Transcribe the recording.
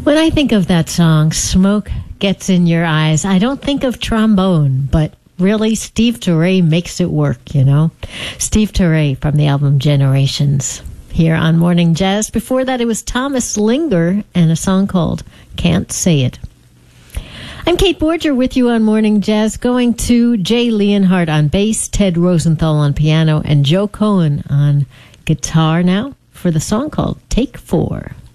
When I think of that song, Smoke Gets in Your Eyes, I don't think of trombone, but really Steve Turre makes it work, you know? Steve Turre from the album Generations here on Morning Jazz. Before that, it was Thomas Linger and a song called Can't Say It. I'm Kate Borger with you on Morning Jazz, going to Jay Leonhardt on bass, Ted Rosenthal on piano, and Joe Cohen on guitar now for the song called Take 4.